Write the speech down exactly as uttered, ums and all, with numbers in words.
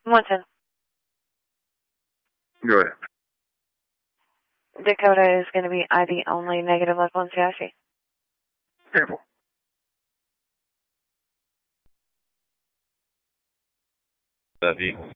one ten. Go ahead. Dakota is going to be I D only, negative left one C I C. Careful. That vehicle